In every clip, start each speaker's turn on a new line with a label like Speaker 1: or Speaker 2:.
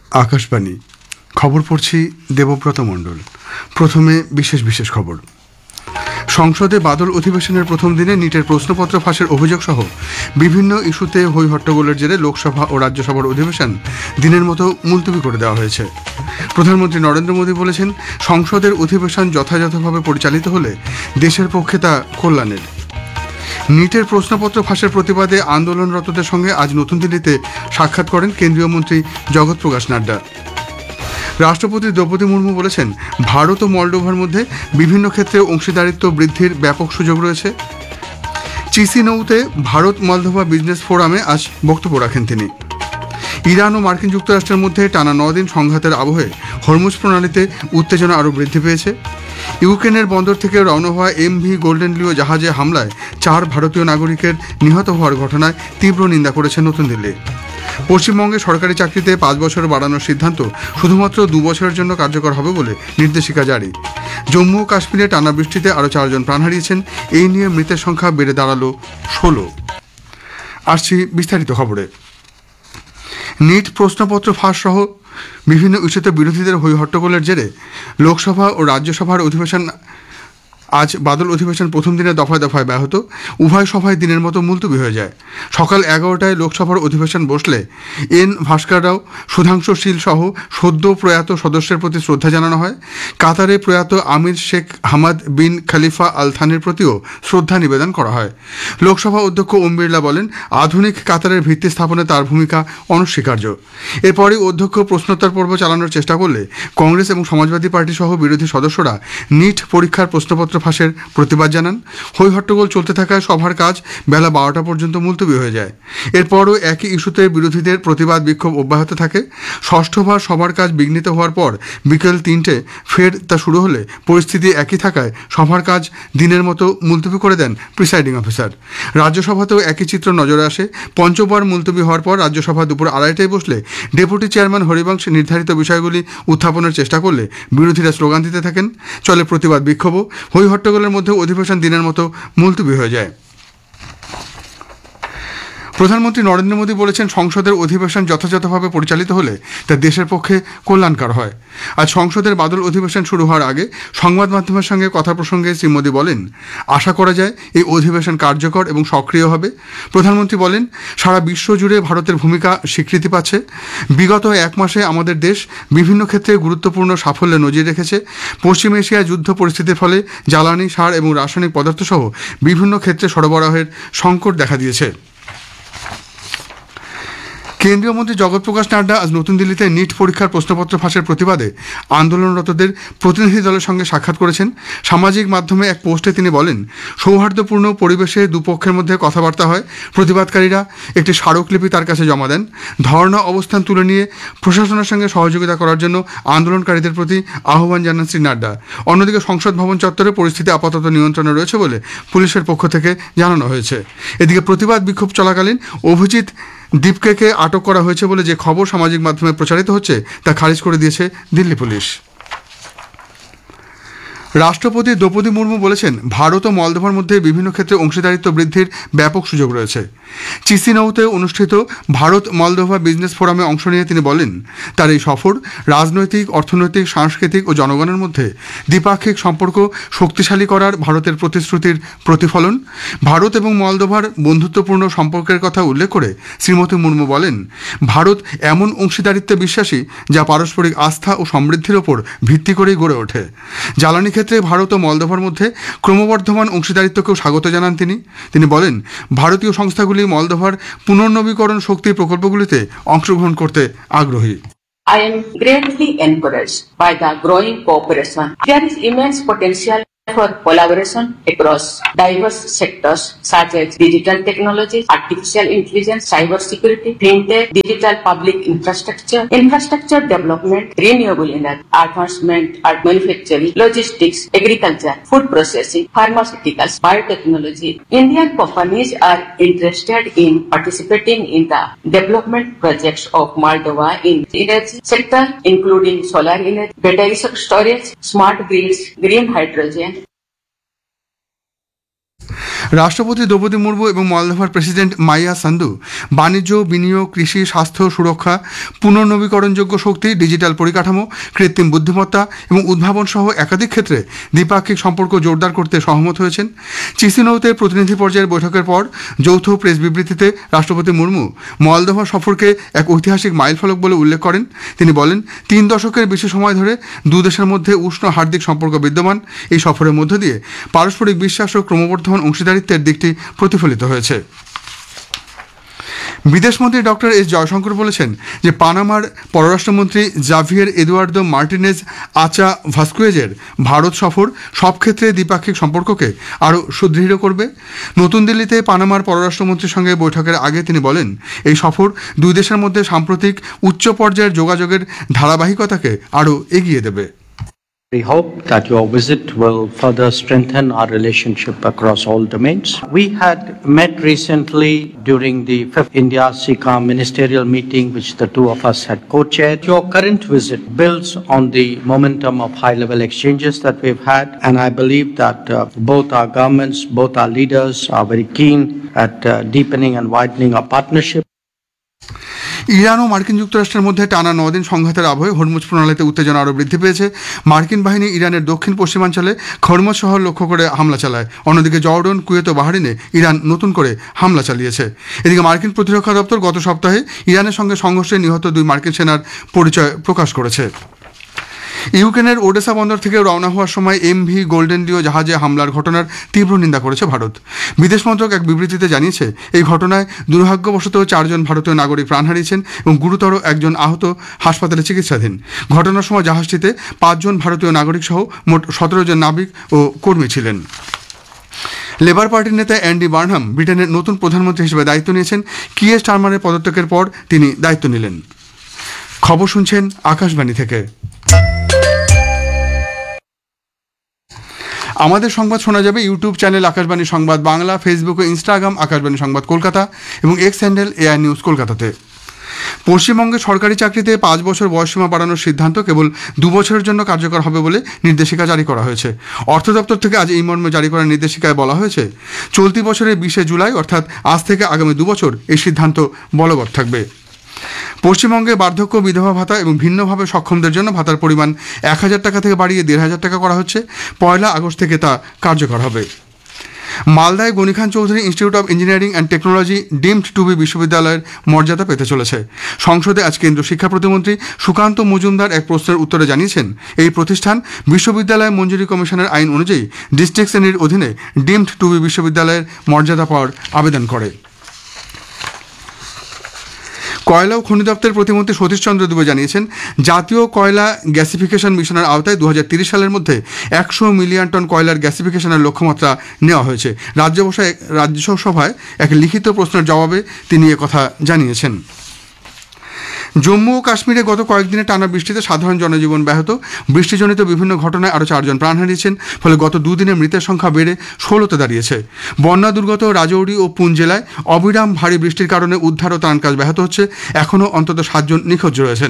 Speaker 1: আকাশবাণী খবর পড়ছি দেবব্রত মণ্ডল। প্রথমে বিশেষ বিশেষ খবর। সংসদে বাদল অধিবেশনের প্রথম দিনে নিটের প্রশ্নপত্র ফাঁসের অভিযোগ সহ বিভিন্ন ইস্যুতে হই হট্টগোলের জেরে লোকসভা ও রাজ্যসভার অধিবেশন দিনের মতো মুলতবি করে দেওয়া হয়েছে। প্রধানমন্ত্রী নরেন্দ্র মোদী বলেছেন, সংসদের অধিবেশন যথাযথভাবে পরিচালিত হলে দেশের পক্ষে তা কল্যাণের। নিটের প্রশ্নপত্র ফাঁসের প্রতিবাদে আন্দোলনরতদের সঙ্গে আজ নতুন দিল্লিতে সাক্ষাৎ করেন কেন্দ্রীয় মন্ত্রী জগৎ প্রকাশ নাড্ডা। রাষ্ট্রপতি দ্রৌপদী মুর্মু বলেছেন, ভারত ও মলডোভার মধ্যে বিভিন্ন ক্ষেত্রে অংশীদারিত্ব বৃদ্ধির ব্যাপক সুযোগ রয়েছে। চিসিনৌতে ভারত মলডোভা বিজনেস ফোরামে আজ বক্তব্য রাখেন তিনি। ইরান ও মার্কিন যুক্তরাষ্ট্রের মধ্যে টানা 9 দিন সংঘাতের আবহে হরমুজ প্রণালীতে উত্তেজনা আরও বৃদ্ধি পেয়েছে। ইউক্রেনের বন্দর থেকে রওনা হওয়া MV গোল্ডেন লিও জাহাজে হামলায় 4 ভারতীয় নাগরিকের নিহত হওয়ার ঘটনায় তীব্র নিন্দা করেছে নতুন দিল্লি। পশ্চিমবঙ্গে সরকারি চাকরিতে 5 বছর বাড়ানোর সিদ্ধান্ত শুধুমাত্র 2 বছরের জন্য কার্যকর হবে বলে নির্দেশিকা জারি। জম্মু ও কাশ্মীরে টানা বৃষ্টিতে আরও 4 জন প্রাণ হারিয়েছেন। এই নিয়ে মৃতের সংখ্যা বেড়ে দাঁড়ালো 16। আসছি বিস্তারিত খবরে। নিট প্রশ্নপত্র ফাঁস সহ বিভিন্ন ইস্যুতে বিরোধীদের হই হট্টগোলের জেরে লোকসভা ও রাজ্যসভার অধিবেশন আজ বাদল অধিবেশন প্রথম দিনে দফায় দফায় ব্যাহত। উভয় সভায় দিনের মতো মুলতবি হয়ে যায়। সকাল 11টায় লোকসভার অধিবেশন বসলে এন ভাস্কর রাও, সুধাংশু শীল সহ সদ্য প্রয়াত সদস্যের প্রতি শ্রদ্ধা জানানো হয়। কাতারে প্রয়াত আমির শেখ হামাদ বিন খলিফা আল থানির প্রতিও শ্রদ্ধা নিবেদন করা হয়। লোকসভা অধ্যক্ষ ওম বিড়লা বলেন, আধুনিক কাতারের ভিত্তি স্থাপনে তার ভূমিকা অনস্বীকার্য। এরপরই অধ্যক্ষ প্রশ্নোত্তর পর্ব চালানোর চেষ্টা করলে কংগ্রেস এবং সমাজবাদী পার্টি সহ বিরোধী সদস্যরা নিট পরীক্ষার প্রশ্নপত্র ফাঁসের প্রতিবাদ জানান। হই হট্টগোল চলতে থাকায় সভার কাজ বেলা 12টা পর্যন্ত মুলতবি হয়ে যায়। এরপরও একই ইস্যুতে বিরোধীদের প্রতিবাদ বিক্ষোভ অব্যাহত থাকে। ষষ্ঠবার সভার কাজ বিঘ্নিত হওয়ার পর বিকেল 3টে ফের তা শুরু হলে পরিস্থিতি একই থাকায় সভার কাজ দিনের মতো মুলতবি করে দেন প্রিসাইডিং অফিসার। রাজ্যসভাতেও একই চিত্র নজরে আসে। পঞ্চমবার মুলতবি হওয়ার পর রাজ্যসভা দুপুর 2:30টায় বসলে ডেপুটি চেয়ারম্যান হরিবংশ নির্ধারিত বিষয়গুলি উত্থাপনের চেষ্টা করলে বিরোধীরা স্লোগান দিতে থাকেন। চলে প্রতিবাদ বিক্ষোভও। হই হট্টগোলের মধ্যে অধিবেশন দিনের মতো মুলতবি হয়ে যায়। প্রধানমন্ত্রী নরেন্দ্র মোদী বলেছেন, সংসদের অধিবেশন যথাযথভাবে পরিচালিত হলে তা দেশের পক্ষে কল্যাণকর হয়। আজ সংসদের বাদল অধিবেশন শুরু হওয়ার আগে সংবাদ মাধ্যমের সঙ্গে কথা প্রসঙ্গে শ্রী মোদী বলেন, আশা করা যায় এই অধিবেশন কার্যকর এবং সক্রিয় হবে। প্রধানমন্ত্রী বলেন, সারা বিশ্ব জুড়ে ভারতের ভূমিকা স্বীকৃতি পাচ্ছে। বিগত 1 মাসে আমাদের দেশ বিভিন্ন ক্ষেত্রে গুরুত্বপূর্ণ সাফল্যে নজির রেখেছে। পশ্চিম এশিয়ায় যুদ্ধ পরিস্থিতির ফলে জ্বালানি, সার এবং রাসায়নিক পদার্থ সহ বিভিন্ন ক্ষেত্রে সরবরাহের সংকট দেখা দিয়েছে। কেন্দ্রীয় মন্ত্রী জগৎ প্রকাশ নাড্ডা আজ নতুন দিল্লিতে নিট পরীক্ষার প্রশ্নপত্র ফাঁসের প্রতিবাদে আন্দোলনরতদের প্রতিনিধি দলের সঙ্গে সাক্ষাৎ করেছেন। সামাজিক মাধ্যমে এক পোস্টে তিনি বলেন, সৌহার্দ্যপূর্ণ পরিবেশে দুপক্ষের মধ্যে কথাবার্তা হয়। প্রতিবাদকারীরা একটি স্মারকলিপি তার কাছে জমা দেন। ধর্ণা অবস্থান তুলে নিয়ে প্রশাসনের সঙ্গে সহযোগিতা করার জন্য আন্দোলনকারীদের প্রতি আহ্বান জানান শ্রী নাড্ডা। অন্যদিকে সংসদ ভবন চত্বরে পরিস্থিতি আপাতত নিয়ন্ত্রণে রয়েছে বলে পুলিশের পক্ষ থেকে জানানো হয়েছে। এদিকে প্রতিবাদ বিক্ষোভ চলাকালীন অভিজিৎ দীপকে আটক করা হয়েছে বলে যে খবর সামাজিক মাধ্যমে প্রচারিত হচ্ছে তা খারিজ করে দিয়েছে দিল্লি পুলিশ। রাষ্ট্রপতি দ্রৌপদী মুর্মু বলেছেন, ভারত ও মলদোভার মধ্যে বিভিন্ন ক্ষেত্রে অংশীদারিত্ব বৃদ্ধির ব্যাপক সুযোগ রয়েছে। চিসিনৌতে অনুষ্ঠিত ভারত মলদোভা বিজনেস ফোরামে অংশ নিয়ে তিনি বলেন, তার এই সফর রাজনৈতিক, অর্থনৈতিক, সাংস্কৃতিক ও জনগণের মধ্যে দ্বিপাক্ষিক সম্পর্ক শক্তিশালী করার ভারতের প্রতিশ্রুতির প্রতিফলন। ভারত এবং মলদোভার বন্ধুত্বপূর্ণ সম্পর্কের কথা উল্লেখ করে শ্রীমতী মুর্মু বলেন, ভারত এমন অংশীদারিত্বে বিশ্বাসী যা পারস্পরিক আস্থা ও সমৃদ্ধির ওপর ভিত্তি করেই গড়ে ওঠে। জ্বালানি ক্ষেত্রে ভারত ও মলদোভার মধ্যে ক্রমবর্ধমান অংশীদারিত্বকেও স্বাগত জানান তিনি বলেন, ভারতীয় সংস্থাগুলি মলদোভার পুনর্নবীকরণ শক্তি প্রকল্পগুলিতে অংশগ্রহণ করতে আগ্রহী।
Speaker 2: I am greatly encouraged by the growing cooperation. There is immense potential for collaboration across diverse sectors such as digital technologies, artificial intelligence, cybersecurity, fintech, digital public infrastructure development, renewable energy, advancement at manufacturing, logistics, agriculture, food processing, pharmaceuticals, biotechnology. Indian companies are interested in participating in the development projects of Moldova in the energy sector, including solar energy, battery storage, smart grids, green hydrogen.
Speaker 1: রাষ্ট্রপতি দ্রৌপদী মুর্মু এবং মলদোভার president মাইয়া সান্দু বাণিজ্য, বিনিয়োগ, কৃষি, স্বাস্থ্য, সুরক্ষা, পুনর্নবীকরণযোগ্য শক্তি, digital পরিকাঠামো, কৃত্রিম বুদ্ধিমত্তা এবং উদ্ভাবন সহ একাধিক ক্ষেত্রে দ্বিপাক্ষিক সম্পর্ক জোরদার করতে সহমত হয়েছেন। চিসিনাউতে প্রতিনিধি পর্যায়ের বৈঠকের পর যৌথ প্রেস বিবৃতিতে রাষ্ট্রপতি মুর্মু মলদোভা সফরকে এক ঐতিহাসিক মাইলফলক বলে উল্লেখ করেন। তিনি বলেন, 3 দশকের বেশি সময় ধরে দুদেশের মধ্যে উষ্ণ হার্দিক সম্পর্ক বিদ্যমান। এই সফরের মধ্য দিয়ে পারস্পরিক বিশ্বাস ও ক্রমবর্ধমান অংশীদারিত্বের দিকটি প্রতিফলিত হয়েছে। বিদেশমন্ত্রী ডক্টর এস জয়শঙ্কর বলেছেন যে পানামার পররাষ্ট্রমন্ত্রী জাভিয়ের এদুয়ার্দো মার্টিনেজ আচা ভাস্কুয়েজের ভারত সফর সব ক্ষেত্রে দ্বিপাক্ষিক সম্পর্ককে আরও সুদৃঢ় করবে। নতুন দিল্লিতে পানামার পররাষ্ট্রমন্ত্রীর সঙ্গে বৈঠকের আগে তিনি বলেন, এই সফর দুই দেশের মধ্যে সাম্প্রতিক উচ্চ পর্যায়ের যোগাযোগের ধারাবাহিকতাকে আরও এগিয়ে দেবে।
Speaker 3: We hope that your visit will further strengthen our relationship across all domains. We had met recently during the 5th India-SICA ministerial meeting, which the two of us had co-chaired. Your current visit builds on the momentum of high-level exchanges that we've had, and I believe that both our governments, both our leaders are very keen at deepening and widening our partnership.
Speaker 1: Iran ও মার্কিন যুক্তরাষ্ট্রের মধ্যে টানা 9 দিন সংঘাতের আবহে Hormuz প্রণালীতে উত্তেজনা আরও বৃদ্ধি পেয়েছে। মার্কিন বাহিনী ইরানের দক্ষিণ পশ্চিমাঞ্চলে খরমুজ শহর লক্ষ্য করে হামলা চালায়। অন্যদিকে জর্ডন, কুয়েত ও বাহরিনে ইরান নতুন করে হামলা চালিয়েছে। এদিকে মার্কিন প্রতিরক্ষা দপ্তর গত সপ্তাহে ইরানের সঙ্গে সংঘর্ষে নিহত 2 মার্কিন সেনার পরিচয় প্রকাশ করেছে। ইউক্রেনের ওডেসা বন্দর থেকে রওনা হওয়ার সময় MV গোল্ডেন ডিও জাহাজে হামলার ঘটনার তীব্র নিন্দা করেছে ভারত। বিদেশ মন্ত্রক এক বিবৃতিতে জানিয়েছে, এই ঘটনায় দুর্ভাগ্যবশত 4 জন ভারতীয় নাগরিক প্রাণ হারিয়েছেন এবং গুরুতর একজন আহত হাসপাতালে চিকিৎসাধীন। ঘটনার সময় জাহাজটিতে 5 জন ভারতীয় নাগরিক সহ মোট 17 জন নাবিক ও কর্মী ছিলেন। লেবার পার্টির নেতা অ্যান্ডি বার্নহাম ব্রিটেনের নতুন প্রধানমন্ত্রী হিসেবে দায়িত্ব নিয়েছেন। কিয়ের স্টারমারের পদত্যাগের পর তিনি দায়িত্ব নিলেন। খবর শুনছেন আকাশবাণী থেকে। আমাদের সংবাদ শোনা যাবে ইউটিউব চ্যানেল আকাশবাণী সংবাদ বাংলা, ফেসবুক ও ইনস্টাগ্রাম আকাশবাণী সংবাদ কলকাতা এবং এক্স হ্যান্ডেল এআই নিউজ কলকাতাতে। পশ্চিমবঙ্গে সরকারি চাকরিতে 5 বছর বয়সসীমা বাড়ানোর সিদ্ধান্ত কেবল 2 বছরের জন্য কার্যকর হবে বলে নির্দেশিকা জারি করা হয়েছে। অর্থ দপ্তর থেকে আজ এই মর্মে জারি করা নির্দেশিকায় বলা হয়েছে, চলতি বছরের 20 জুলাই অর্থাৎ আজ থেকে আগামী 2 বছর এই সিদ্ধান্ত বলবৎ থাকবে। পশ্চিমবঙ্গে বার্ধক্য, বিধবা ভাতা এবং ভিন্নভাবে সক্ষমদের জন্য ভাতার পরিমাণ 1000 টাকা থেকে বাড়িয়ে 1500 টাকা করা হচ্ছে। 1 আগস্ট থেকে তা কার্যকর হবে। মালদায় Gani Khan Chowdhury institute of engineering and technology deemed two B বিশ্ববিদ্যালয়ের মর্যাদা পেতে চলেছে। সংসদে আজ কেন্দ্রীয় শিক্ষা প্রতিমন্ত্রী সুকান্ত মজুমদার এক প্রশ্নের উত্তরে জানিয়েছেন, এই প্রতিষ্ঠান বিশ্ববিদ্যালয় মঞ্জুরি কমিশনের আইন অনুযায়ী ডিস্ট্রিক্ট শ্রেণীর অধীনে ডিমড টু বি বিশ্ববিদ্যালয়ের মর্যাদা পাওয়ার আবেদন করে। কয়লা ও খনি দপ্তরের প্রতিমন্ত্রী সতীশ চন্দ্র দুবে জানিয়েছেন, জাতীয় কয়লা গ্যাসিফিকেশন মিশনের আওতায় 2030 সালের মধ্যে 100 মিলিয়ন টন কয়লার গ্যাসিফিকেশনের লক্ষ্যমাত্রা নেওয়া হয়েছে। রাজ্যসভায় এক লিখিত প্রশ্নের জবাবে তিনি একথা জানিয়েছেন। জম্মু ও কাশ্মীরে গত কয়েকদিনে টানা বৃষ্টিতে সাধারণ জনজীবন ব্যাহত। বৃষ্টিজনিত বিভিন্ন ঘটনায় আরও 4 জন প্রাণ হারিয়েছেন। ফলে গত 2 দিনে মৃতের সংখ্যা বেড়ে 16তে দাঁড়িয়েছে। বন্যা দুর্গত রাজৌরি ও পুঞ্চ জেলায় অবিরাম ভারী বৃষ্টির কারণে উদ্ধার ও ত্রাণ কাজ ব্যাহত হচ্ছে। এখনও অন্তত 7 জন নিখোঁজ রয়েছেন।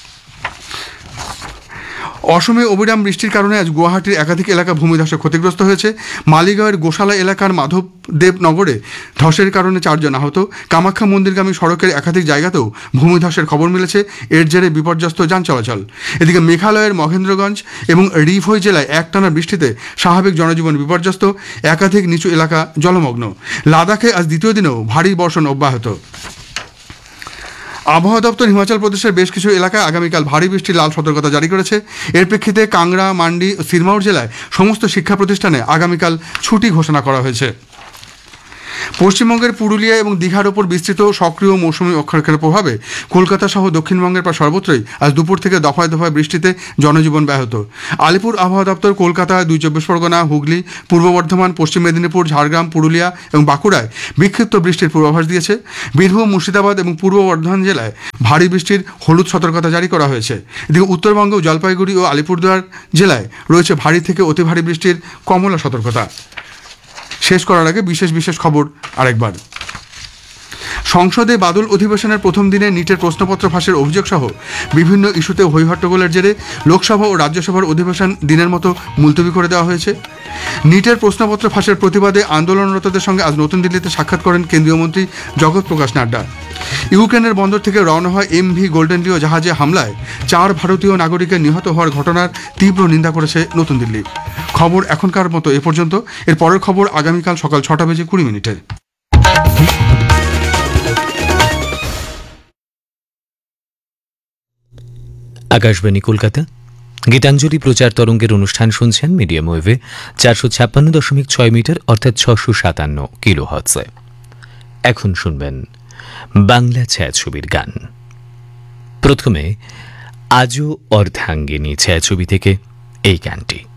Speaker 1: অসমে অবিরাম বৃষ্টির কারণে আজ গুয়াহাটির একাধিক এলাকা ভূমিধসে ক্ষতিগ্রস্ত হয়েছে। মালিগাঁওয়ের গোশালা এলাকার মাধবদেব নগরে ধসের কারণে 4 জন আহত। কামাখ্যা মন্দিরগামী সড়কের একাধিক জায়গাতেও ভূমিধসের খবর মিলেছে। এর জেরে বিপর্যস্ত যান চলাচল। এদিকে মেঘালয়ের মহেন্দ্রগঞ্জ এবং রিভই জেলায় একটানা বৃষ্টিতে স্বাভাবিক জনজীবন বিপর্যস্ত, একাধিক নিচু এলাকা জলমগ্ন। লাদাখে আজ দ্বিতীয় দিনেও ভারী বর্ষণ অব্যাহত। আবহাওয়া দপ্তর হিমাচল প্রদেশের বেশ কিছু এলাকায় আগামীকাল ভারী বৃষ্টির লাল সতর্কতা জারি করেছে। এর প্রেক্ষিতে কাংড়া, মান্ডি ও সিরমৌর জেলায় সমস্ত শিক্ষা প্রতিষ্ঠানে আগামীকাল ছুটি ঘোষণা করা হয়েছে। পশ্চিমবঙ্গের পুরুলিয়া এবং দীঘার ওপর বিস্তৃত সক্রিয় মৌসুমী অক্ষরেখার প্রভাবে কলকাতা সহ দক্ষিণবঙ্গের প্রায় সর্বত্রই আজ দুপুর থেকে দফায় দফায় বৃষ্টিতে জনজীবন ব্যাহত। আলিপুর আবহাওয়া দপ্তর কলকাতা, 2 চব্বিশ পরগনা, হুগলি, পূর্ব বর্ধমান, পশ্চিম মেদিনীপুর, ঝাড়গ্রাম, পুরুলিয়া এবং বাঁকুড়ায় বিক্ষিপ্ত বৃষ্টির পূর্বাভাস দিয়েছে। বীরভূম, মুর্শিদাবাদ এবং পূর্ব বর্ধমান জেলায় ভারী বৃষ্টির হলুদ সতর্কতা জারি করা হয়েছে। এদিকে উত্তরবঙ্গ, জলপাইগুড়ি ও আলিপুরদুয়ার জেলায় রয়েছে ভারী থেকে অতি ভারী বৃষ্টির কমলা সতর্কতা। শেষ করার আগে বিশেষ খবর আরেকবার। সংসদে বাদল অধিবেশনের প্রথম দিনে নিটের প্রশ্নপত্র ফাঁসের অভিযোগ সহ বিভিন্ন ইস্যুতে হইহট্টগোলের জেরে লোকসভা ও রাজ্যসভার অধিবেশন দিনের মতো মুলতবি করে দেওয়া হয়েছে। নিটের প্রশ্নপত্র ফাঁসের প্রতিবাদে আন্দোলনরতদের সঙ্গে আজ নতুন দিল্লিতে সাক্ষাৎ করেন কেন্দ্রীয় মন্ত্রী জগৎ প্রকাশ নাড্ডা। ইউক্রেনের বন্দর থেকে রওনা হয় MV গোল্ডেন লিও জাহাজে হামলায় 4 ভারতীয় নাগরিকের নিহত হওয়ার ঘটনার তীব্র নিন্দা করেছে নতুন দিল্লি। খবর এখনকার মতো এ পর্যন্ত। এর পরের খবর আগামীকাল সকাল 6:20
Speaker 4: আকাশবাণী কলকাতা গীতাঞ্জলি প্রচার তরঙ্গের অনুষ্ঠান শুনছেন মিডিয়াম ওয়েভে 456.6 মিটার অর্থাৎ 657 কিলোহার্টজে। এখন শুনবেন বাংলা ছায়াছবির গান। প্রথমে আজও অর্ধাঙ্গিনী ছায়াছবি থেকে এই গানটি।